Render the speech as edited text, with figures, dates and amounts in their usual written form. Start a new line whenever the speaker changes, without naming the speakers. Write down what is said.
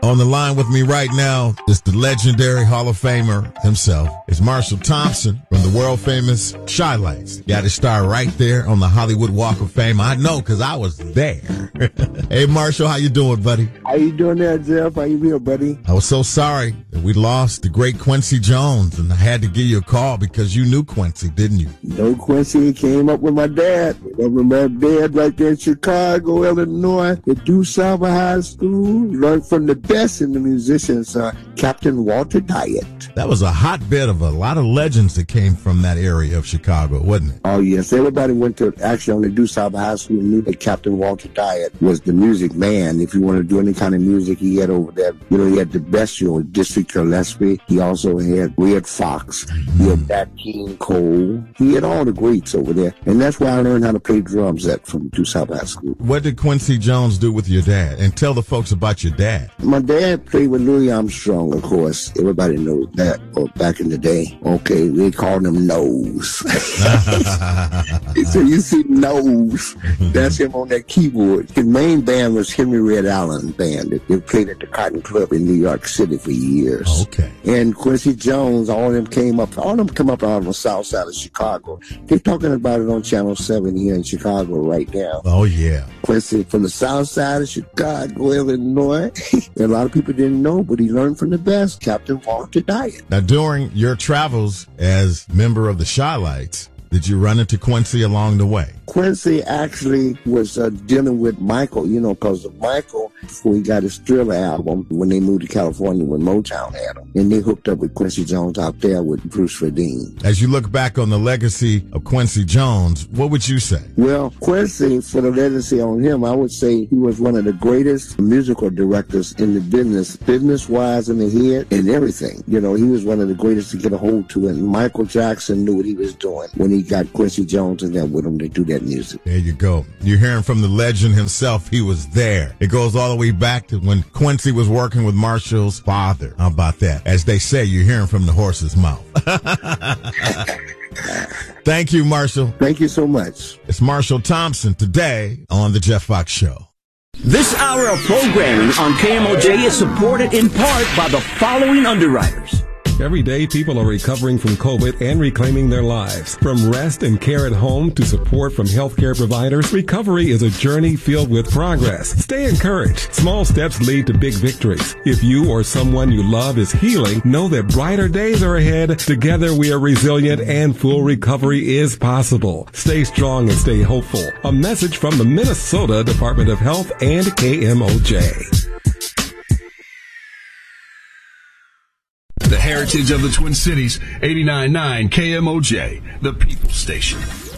On the line with me right now is the legendary Hall of Famer himself. It's Marshall Thompson from the world famous Chi-Lites. Got his star right there on the Hollywood Walk of Fame. I know because I was there. Hey, Marshall, how you doing, buddy?
How you doing there, Jeff? How you doing, buddy?
I was so sorry that we lost the great Quincy Jones, and I had to give you a call because you knew Quincy, didn't you?
No, Quincy came up with my dad. Remember my dad right there in Chicago, Illinois, at DuSable High School. Learned from the best in the musicians, Captain Walter Dyett.
That was a hotbed of a lot of legends that came from that area of Chicago, wasn't it?
Oh, yes. Everybody went to, actually, on the DuSable High School and knew that Captain Walter Dyett was the music man. If you want to do any kind of music, he had over there, you know, he had the best, you know, District Gillespie. He also had Red Fox. He had Nat King Cole. He had all the greats over there. And that's where I learned how to play drums from DuSable High School.
What did Quincy Jones do with your dad? And tell the folks about your dad.
My dad played with Louis Armstrong, of course. Everybody knows that. Or back in the day. Okay, they called him Nose. So you see Nose. That's him on that keyboard. His main band was Henry Red Allen Band. They played at the Cotton Club in New York City for years.
Okay.
And Quincy Jones, all of them come up out on the south side of Chicago. They're talking about it on Channel 7 here in Chicago right now.
Oh, yeah.
Quincy from the south side of Chicago, Illinois. A lot of people didn't know, but he learned from the best, Captain Walter Dyett.
Now, during your travels as member of the Chi-Lites, did you run into Quincy along the way?
Quincy actually was dealing with Michael, you know, because of Michael, before he got his Thriller album, when they moved to California, when Motown had him. And they hooked up with Quincy Jones out there with Bruce Verdine.
As you look back on the legacy of Quincy Jones, what would you say?
Well, Quincy, for the legacy on him, I would say he was one of the greatest musical directors in the business-wise in the head and everything. You know, he was one of the greatest to get a hold to it. And Michael Jackson knew what he was doing when he got Quincy Jones in there with him to do that music.
There you go. You're hearing from the legend himself. He was there. It goes all the way back to when Quincy was working with Marshall's father. How about that? As they say, you're hearing from the horse's mouth. Thank you, Marshall.
Thank you so much.
It's Marshall Thompson today on The Jeff Fox Show.
This hour of programming on KMOJ is supported in part by the following underwriters.
Every day, people are recovering from COVID and reclaiming their lives. From rest and care at home to support from healthcare providers, recovery is a journey filled with progress. Stay encouraged. Small steps lead to big victories. If you or someone you love is healing, know that brighter days are ahead. Together, we are resilient and full recovery is possible. Stay strong and stay hopeful. A message from the Minnesota Department of Health and KMOJ.
The heritage of the Twin Cities, 89.9 KMOJ, the People Station.